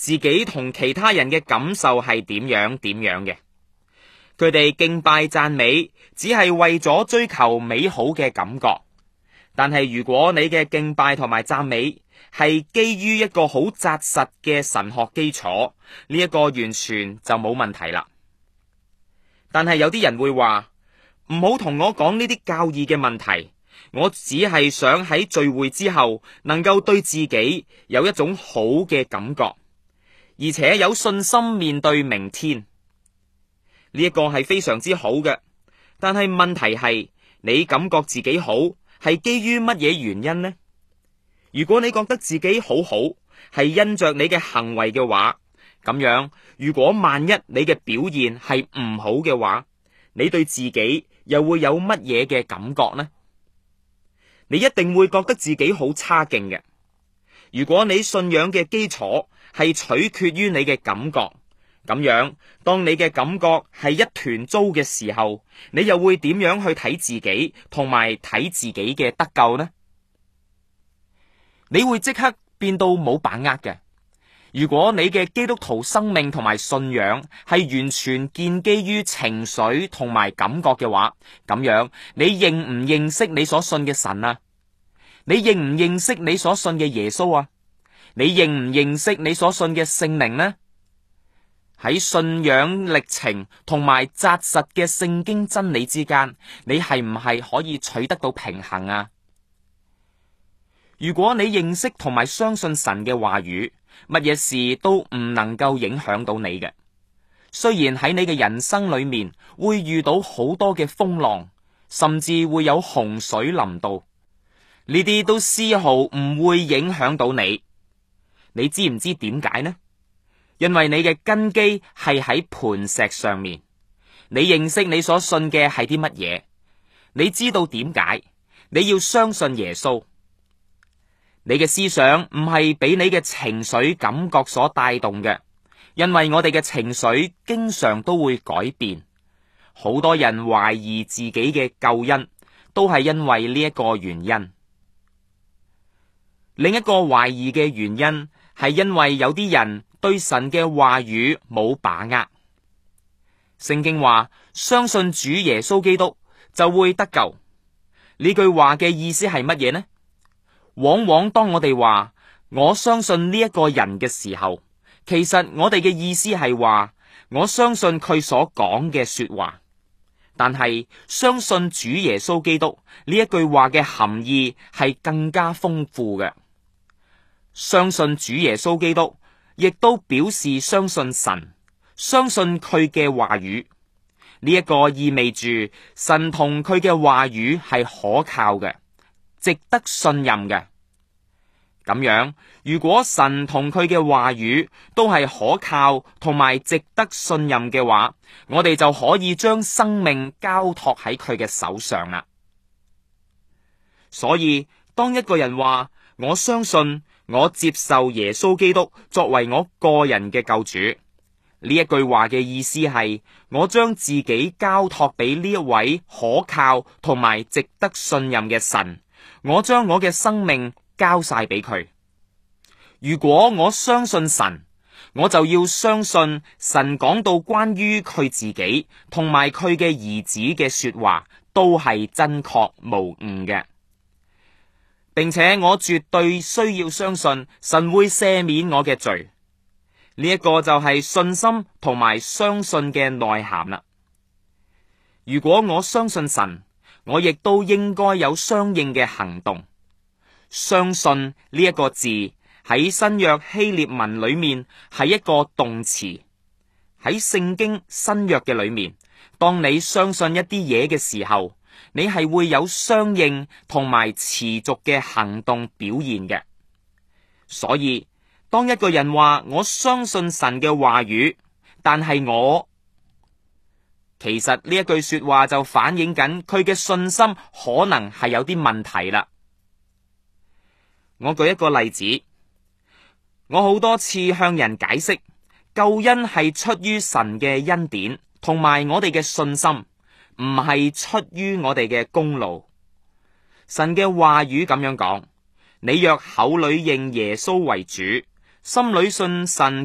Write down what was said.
自己同其他人嘅感受係點樣嘅。佢哋敬拜讚美只係為咗追求美好嘅感覺，但係如果你嘅敬拜同埋讚美係基於一個好紮實嘅神學基礎，呢一個完全就冇問題啦。但係有啲人會話，唔好同我講呢啲教義嘅問題，我只係想喺聚會之後能夠對自己有一種好嘅感覺，而且有信心面對明天。呢一個係非常之好嘅，但係問題係你感覺自己好係基於乜嘢原因呢？如果你覺得自己好好係因着你嘅行為嘅話，咁樣如果萬一你嘅表現係唔好嘅話，你對自己又會有乜嘢嘅感覺呢？你一定會覺得自己好差勁嘅。如果你信仰嘅基礎係取決於你嘅感覺，咁樣當你嘅感覺係一團糟嘅時候，你又會點樣去睇自己同埋睇自己嘅得救呢？你會即刻變到冇把握嘅。如果你嘅基督徒生命同埋信仰係完全建基於情緒同埋感覺嘅話，咁樣你認唔認識你所信嘅神啊？你認唔認識你所信嘅耶穌啊？你認唔認識你所信嘅聖靈呢？喺信仰歷程同埋紮實嘅聖經真理之間，你係唔係可以取得到平衡啊？如果你認識同埋相信神嘅話語，乜嘢事都唔能夠影響到你嘅。雖然喺你嘅人生裏面會遇到好多嘅風浪，甚至會有洪水臨到，呢啲都絲毫唔會影響到你。你知唔知點解呢？因為你嘅根基係喺磐石上面，你認識你所信嘅係啲乜嘢，你知道點解，你要相信耶穌。你嘅思想唔係俾你嘅情緒感覺所帶動嘅，因為我哋嘅情緒經常都會改變。好多人懷疑自己嘅救恩，都係因為呢一個原因。另一個懷疑嘅原因係因為有啲人對神嘅話語冇把握。聖經話，相信主耶穌基督就會得救。呢句話嘅意思係乜嘢呢？往往當我哋話我相信呢一個人嘅時候，其實我哋嘅意思係話我相信佢所講嘅說話。但係相信主耶穌基督呢一句話嘅含義係更加豐富嘅。相信主耶穌基督亦都表示相信神，相信佢嘅話語。呢一個意味住神同佢嘅話語係可靠嘅，值得信任嘅。咁樣，如果神同佢嘅話語都係可靠同埋值得信任嘅話，我哋就可以將生命交託喺佢嘅手上啦。所以，當一個人話我相信，我接受耶穌基督作為我個人嘅救主，呢一句話嘅意思係我將自己交託俾呢一位可靠同埋值得信任嘅神，我將我嘅生命交晒俾佢。如果我相信神，我就要相信神講到關於佢自己同埋佢嘅兒子嘅說話都係真確無誤嘅，並且我絕對需要相信神會赦免我嘅罪。呢一個就係信心同埋相信嘅內涵啦。如果我相信神，我亦都應該有相應嘅行動。相信呢一個字喺新約希臘文裏面係一個動詞，喺聖經新約嘅裏面，當你相信一啲嘢嘅時候，你係會有相應同埋持續嘅行動表現嘅。所以當一個人話我相信神嘅話語，但係其實呢一句說話就反映緊佢嘅信心可能係有啲問題啦。我舉一個例子，我好多次向人解釋救恩係出於神嘅恩典，同埋我哋嘅信心，唔係出於我哋嘅功勞。神嘅話語咁樣講，你若口裏認耶穌為主，心裏信神